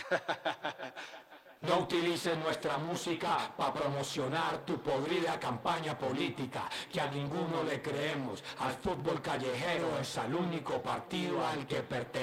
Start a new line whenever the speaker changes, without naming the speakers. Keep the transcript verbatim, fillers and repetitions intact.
No utilices nuestra música para promocionar tu podrida campaña política, que a ninguno le creemos. Al fútbol callejero es al único partido al que pertenecemos.